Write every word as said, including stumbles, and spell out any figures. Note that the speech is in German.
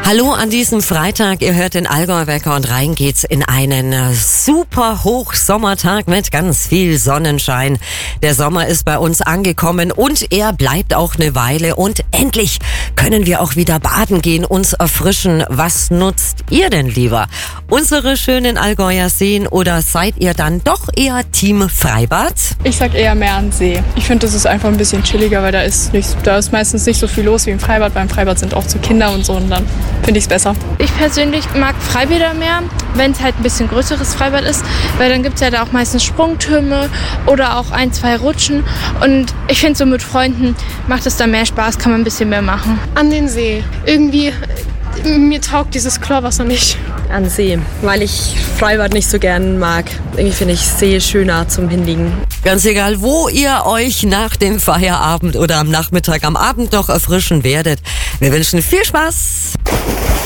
Hallo an diesem Freitag, ihr hört den Allgäu-Wecker und rein geht's in einen super Hochsommertag mit ganz viel Sonnenschein. Der Sommer ist bei uns angekommen und er bleibt auch eine Weile und endlich können wir auch wieder baden gehen, uns erfrischen. Was nutzt ihr denn lieber? Unsere schönen Allgäuer Seen oder seid ihr dann doch eher Team Freibad? Ich sag eher mehr an See. Ich finde, das ist einfach ein bisschen chilliger, weil da ist, nicht, da ist meistens nicht so viel los wie im Freibad. Beim Freibad sind auch so Kinder und so und dann finde ich es besser. Ich persönlich mag Freibäder mehr, wenn es halt ein bisschen größeres Freibad ist, weil dann gibt es ja da auch meistens Sprungtürme oder auch ein, zwei Rutschen und ich finde so mit Freunden macht es da mehr Spaß, kann man ein bisschen mehr machen. An den See. Irgendwie, mir taugt dieses Chlorwasser nicht. An See, weil ich Freibad nicht so gern mag. Irgendwie finde ich See schöner zum Hinliegen. Ganz egal, wo ihr euch nach dem Feierabend oder am Nachmittag, am Abend noch erfrischen werdet. Wir wünschen viel Spaß.